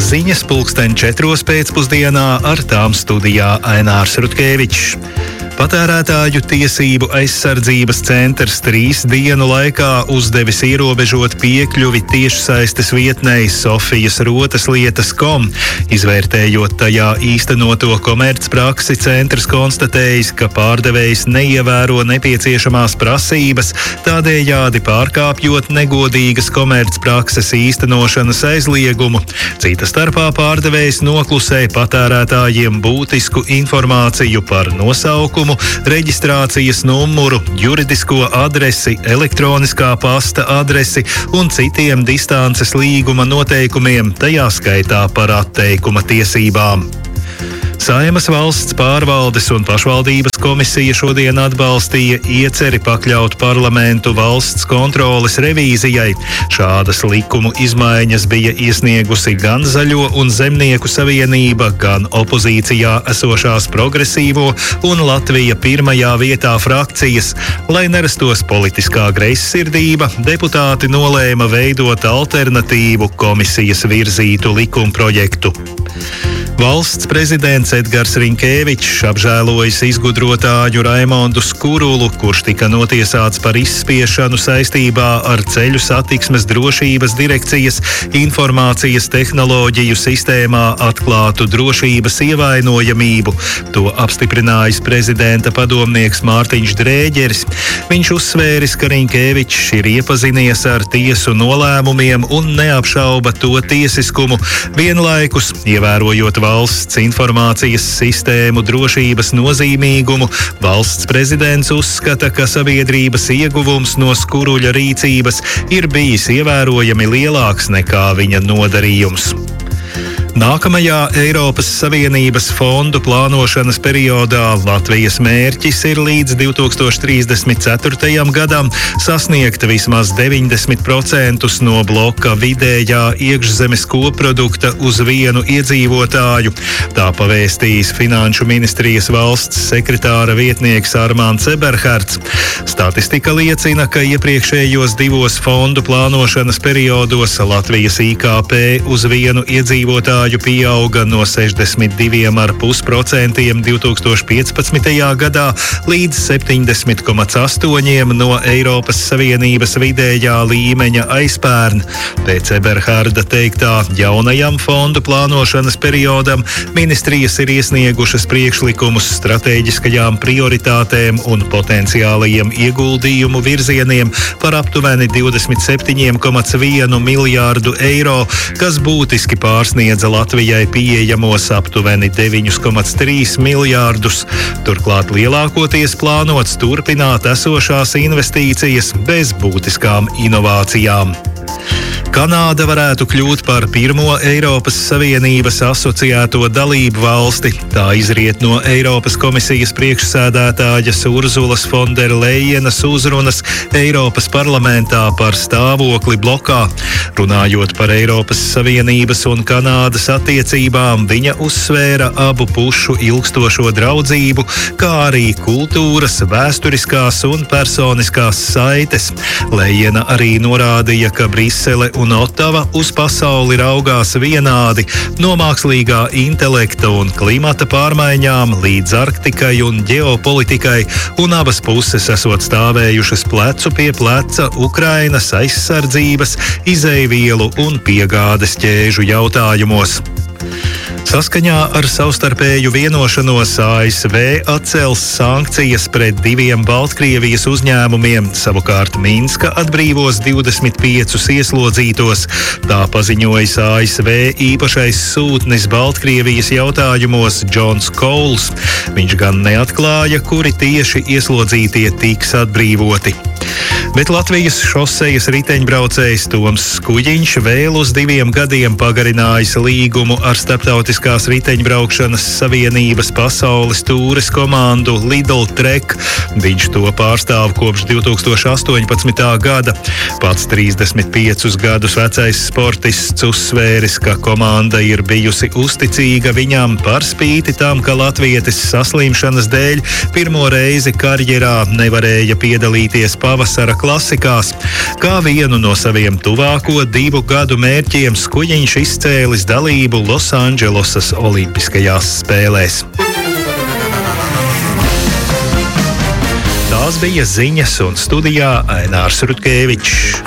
ziņas 4:00 pēcpusdienā, ar tām studijā Ainārs Rutkevičs. Patērētāju tiesību aizsardzības centrs 3 dienu laikā uzdevis ierobežot piekļuvi tiešsaistes vietnei sofiasrotaslietas.com. Izvērtējot tajā īstenoto komercpraksi, centrs konstatējis, ka pārdevējs neievēro nepieciešamās prasības, tādējādi pārkāpjot negodīgas komercprakses īstenošanas aizliegumu. Cita starpā pārdevējs noklusē patērētājiem būtisku informāciju par nosaukumu, reģistrācijas numuru, juridisko adresi, elektroniskā pasta adresi un citiem distances līguma noteikumiem, tajā skaitā par atteikuma tiesībām. Saeimas valsts pārvaldes un pašvaldības komisija šodien atbalstīja ieceri pakļaut parlamentu valsts kontroles revīzijai. Šādas likumu izmaiņas bija iesniegusi gan Zaļo un Zemnieku savienība, gan opozīcijā esošās Progresīvo un Latvija pirmajā vietā frakcijas. Lai nerastos politiskā greizsirdība, deputāti nolēma veidot alternatīvu komisijas virzītu likumprojektu. Valsts prezidents Edgars Rinkēvičs apžēlojis izgudrotāju Raimondu Skurulu, kurš tika notiesāts par izspiešanu saistībā ar Ceļu satiksmes drošības direkcijas informācijas tehnoloģiju sistēmā atklātu drošības ievainojamību. To apstiprinājis prezidenta padomnieks Mārtiņš Drēģeris. Viņš uzsvēris, ka Rinkēvičs ir iepazinies ar tiesu nolēmumiem un neapšauba to tiesiskumu, vienlaikus ievērojot valsts informācijas sistēmu drošības nozīmīgumu. Valsts prezidents uzskata, ka sabiedrības ieguvums no Skuruļa rīcības ir bijis ievērojami lielāks nekā viņa nodarījums. Nākamajā Eiropas Savienības fondu plānošanas periodā Latvijas mērķis ir līdz 2034. gadam sasniegt vismaz 90% no bloka vidējā iekšzemes koprodukta uz vienu iedzīvotāju. Tā pavēstījis Finanšu ministrijas valsts sekretāra vietnieks Armāns Eberhards. Statistika liecina, ka iepriekšējos 2 fondu plānošanas periodos Latvijas IKP uz vienu iedzīvotāju pieauga no 62,5% 2015. gadā līdz 70,8% no Eiropas Savienības vidējā līmeņa aizpērn. Pēc Eberharda teiktā, jaunajam fondu plānošanas periodam ministrijas ir iesniegušas priekšlikumus stratēģiskajām prioritātēm un potenciālajiem ieguldījumu virzieniem par aptuveni 27,1 miljārdu eiro, kas būtiski pārsniedza Latvijai pieejamos aptuveni 9,3 miljārdus. Turklāt lielākoties plānots turpināt esošās investīcijas bez būtiskām inovācijām. Kanāda varētu kļūt par pirmo Eiropas Savienības asociēto dalību valsti. Tā izriet no Eiropas komisijas priekšsēdētājas Urzulas Fonderlejenas uzrunas Eiropas parlamentā par stāvokli blokā. Runājot par Eiropas Savienības un Kanādas attiecībām, viņa uzsvēra abu pušu ilgstošo draudzību, kā arī kultūras, vēsturiskās un personiskās saites. Lejena arī norādīja, ka Brisele un Otava uz pasauli raugās vienādi, no mākslīgā intelekta un klimata pārmaiņām līdz Arktikai un ģeopolitikai, un abas puses esot stāvējušas plecu pie pleca Ukrainas aizsardzības, izejvielu un piegādes ķēžu jautājumos. Saskaņā ar savstarpēju vienošanos ASV atcels sankcijas pret 2 Baltkrievijas uzņēmumiem, savukārt Minska atbrīvos 25 ieslodzītos. Tā paziņojis ASV īpašais sūtnis Baltkrievijas jautājumos Džons Kouls. Viņš gan neatklāja, kuri tieši ieslodzītie tiks atbrīvoti. Bet Latvijas šosejas riteņbraucējs Toms Skujiņš vēl uz 2 gadiem pagarinājis līgumu ar Starptautiskās riteņbraukšanas savienības pasaules tūres komandu Lidl Trek. Viņš to pārstāv kopš 2018. gada. Pats 35 gadus vecais sportists uzsvēris, ka komanda ir bijusi uzticīga viņam par spīti tam, ka latvietis saslimšanas dēļ pirmo reizi karjerā nevarēja piedalīties pavasara klasikās. Kā vienu no saviem tuvāko 2 gadu mērķiem Skujiņš izcēlis dalību Losandželosas Olimpiskajās spēlēs. Tās bija ziņas, un studijā Ainārs Rutkevičs.